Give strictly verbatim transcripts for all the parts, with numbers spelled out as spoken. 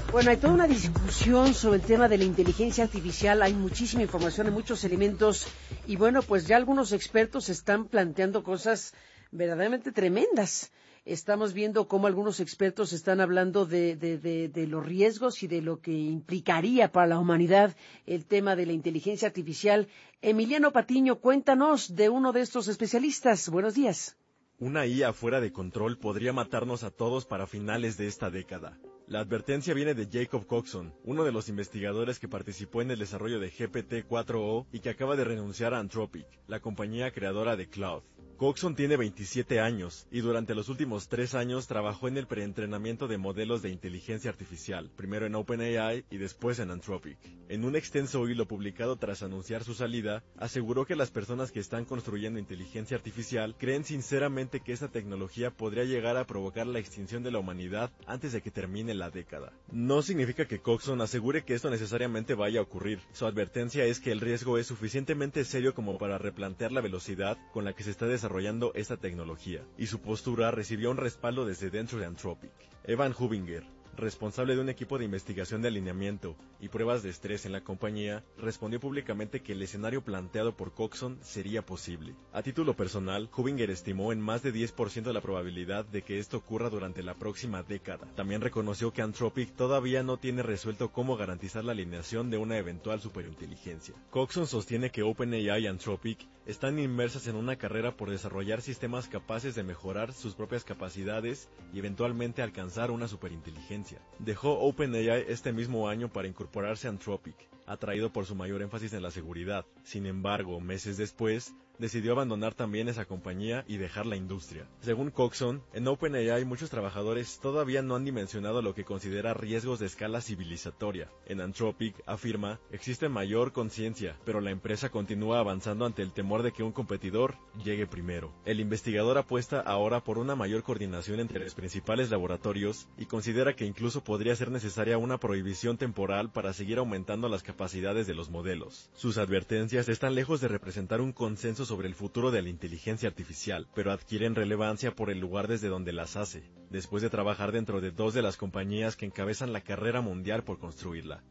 Bueno, hay toda una discusión sobre el tema de la inteligencia artificial, hay muchísima información, hay muchos elementos, y bueno, pues ya algunos expertos están planteando cosas verdaderamente tremendas. Estamos viendo cómo algunos expertos están hablando de, de, de, de los riesgos y de lo que implicaría para la humanidad el tema de la inteligencia artificial. Emiliano Patiño, cuéntanos de uno de estos especialistas. Buenos días. Una I A fuera de control podría matarnos a todos para finales de esta década. La advertencia viene de Jacob Coxon, uno de los investigadores que participó en el desarrollo de G P T cuatro o y que acaba de renunciar a Anthropic, la compañía creadora de Claude. Coxon tiene veintisiete años y durante los últimos tres años trabajó en el preentrenamiento de modelos de inteligencia artificial, primero en OpenAI y después en Anthropic. En un extenso hilo publicado tras anunciar su salida, aseguró que las personas que están construyendo inteligencia artificial creen sinceramente que esta tecnología podría llegar a provocar la extinción de la humanidad antes de que termine la década. No significa que Coxon asegure que esto necesariamente vaya a ocurrir. Su advertencia es que el riesgo es suficientemente serio como para replantear la velocidad con la que se está desarrollando desarrollando esta tecnología, y su postura recibió un respaldo desde dentro de Anthropic. Evan Hubinger, responsable de un equipo de investigación de alineamiento y pruebas de estrés en la compañía, respondió públicamente que el escenario planteado por Coxon sería posible. A título personal, Hubinger estimó en más de diez por ciento la probabilidad de que esto ocurra durante la próxima década. También reconoció que Anthropic todavía no tiene resuelto cómo garantizar la alineación de una eventual superinteligencia. Coxon sostiene que OpenAI y Anthropic están inmersas en una carrera por desarrollar sistemas capaces de mejorar sus propias capacidades y eventualmente alcanzar una superinteligencia. Dejó OpenAI este mismo año para incorporarse a Anthropic, atraído por su mayor énfasis en la seguridad. Sin embargo, meses después, decidió abandonar también esa compañía y dejar la industria. Según Coxon, en OpenAI muchos trabajadores todavía no han dimensionado lo que considera riesgos de escala civilizatoria. En Anthropic, afirma, existe mayor conciencia, pero la empresa continúa avanzando ante el temor de que un competidor llegue primero. El investigador apuesta ahora por una mayor coordinación entre los principales laboratorios y considera que incluso podría ser necesaria una prohibición temporal para seguir aumentando las capacidades de los modelos. Sus advertencias están lejos de representar un consenso sobre el futuro de la inteligencia artificial, pero adquieren relevancia por el lugar desde donde las hace, después de trabajar dentro de dos de las compañías que encabezan la carrera mundial por construirla.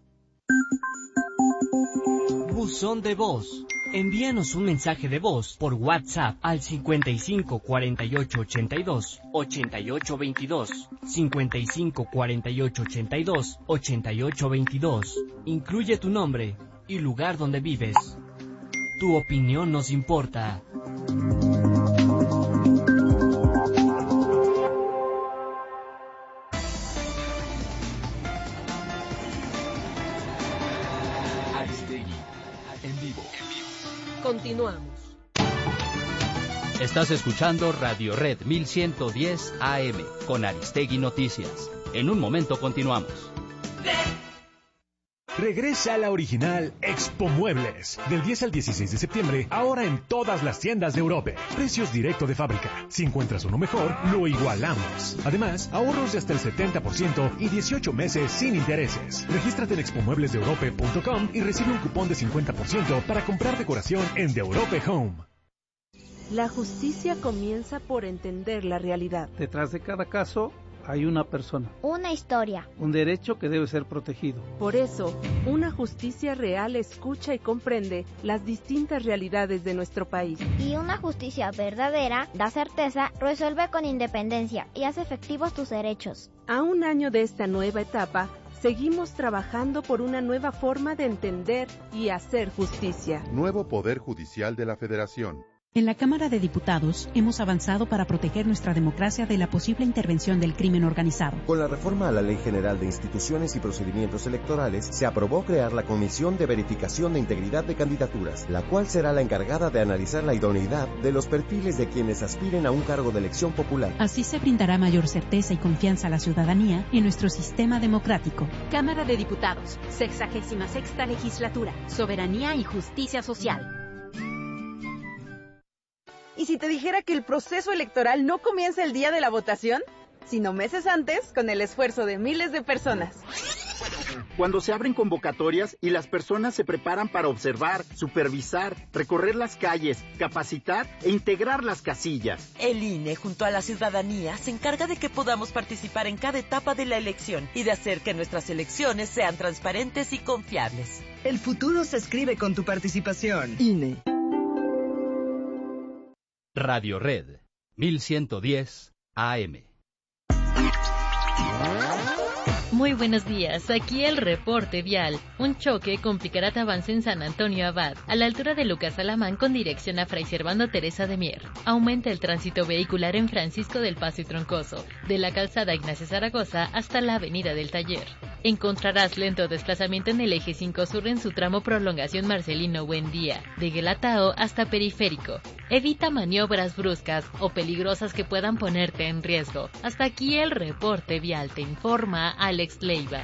Buzón de voz. Envíanos un mensaje de voz por WhatsApp al cincuenta y cinco cuarenta y ocho ochenta y dos ochenta y ocho veintidós, cincuenta y cinco cuarenta y ocho ochenta y dos ochenta y ocho veintidós. Incluye tu nombre y lugar donde vives. Tu opinión nos importa. Aristegui, en vivo. Continuamos. Estás escuchando Radio Red mil ciento diez A M con Aristegui Noticias. En un momento continuamos. Regresa a la original Expo Muebles. Del diez al dieciséis de septiembre, ahora en todas las tiendas de Europe. Precios directo de fábrica. Si encuentras uno mejor, lo igualamos. Además, ahorros de hasta el setenta por ciento y dieciocho meses sin intereses. Regístrate en expo muebles de europe punto com y recibe un cupón de cincuenta por ciento para comprar decoración en The Europe Home. La justicia comienza por entender la realidad. Detrás de cada caso hay una persona, una historia, un derecho que debe ser protegido. Por eso, una justicia real escucha y comprende las distintas realidades de nuestro país. Y una justicia verdadera da certeza, resuelve con independencia y hace efectivos tus derechos. A un año de esta nueva etapa, seguimos trabajando por una nueva forma de entender y hacer justicia. Nuevo Poder Judicial de la Federación. En la Cámara de Diputados hemos avanzado para proteger nuestra democracia de la posible intervención del crimen organizado. Con la reforma a la Ley General de Instituciones y Procedimientos Electorales, se aprobó crear la Comisión de Verificación de Integridad de Candidaturas, la cual será la encargada de analizar la idoneidad de los perfiles de quienes aspiren a un cargo de elección popular. Así se brindará mayor certeza y confianza a la ciudadanía en nuestro sistema democrático. Cámara de Diputados, sexagésima sexta legislatura, soberanía y justicia social. ¿Y si te dijera que el proceso electoral no comienza el día de la votación, sino meses antes con el esfuerzo de miles de personas? Cuando se abren convocatorias y las personas se preparan para observar, supervisar, recorrer las calles, capacitar e integrar las casillas. El I N E, junto a la ciudadanía, se encarga de que podamos participar en cada etapa de la elección y de hacer que nuestras elecciones sean transparentes y confiables. El futuro se escribe con tu participación. I N E. Radio Red, mil ciento diez A M. Muy buenos días, aquí el reporte vial. Un choque complicará tu avance en San Antonio Abad, a la altura de Lucas Alamán con dirección a Fray Servando Teresa de Mier. Aumenta el tránsito vehicular en Francisco del Paso y Troncoso, de la calzada Ignacio Zaragoza hasta la avenida del Taller. Encontrarás lento desplazamiento en el eje cinco Sur en su tramo prolongación Marcelino Buendía, de Guelatao hasta Periférico. Evita maniobras bruscas o peligrosas que puedan ponerte en riesgo. Hasta aquí el reporte vial, te informa Alex Leiva.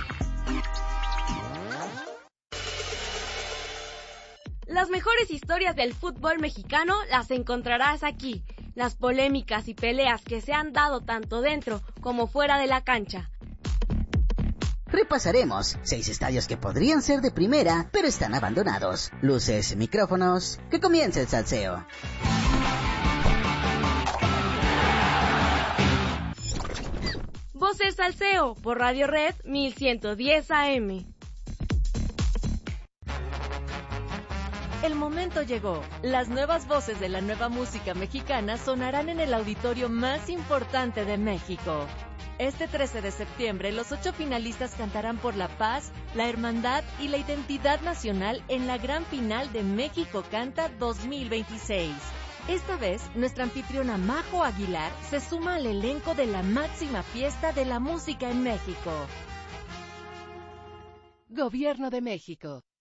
Las mejores historias del fútbol mexicano las encontrarás aquí. Las polémicas y peleas que se han dado tanto dentro como fuera de la cancha. Repasaremos seis estadios que podrían ser de primera, pero están abandonados. Luces, micrófonos, que comience el salseo. Voces Salseo por Radio Red mil ciento diez A M. El momento llegó. Las nuevas voces de la nueva música mexicana sonarán en el auditorio más importante de México. Este trece de septiembre, los ocho finalistas cantarán por la paz, la hermandad y la identidad nacional en la gran final de México Canta dos mil veintiséis. Esta vez, nuestra anfitriona Majo Aguilar se suma al elenco de la máxima fiesta de la música en México. Gobierno de México.